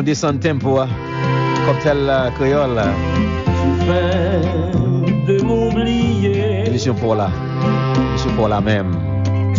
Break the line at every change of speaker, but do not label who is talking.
nous descend tempo, cocktail créole.
Tu fais de m'oublier.
Émission pour la même.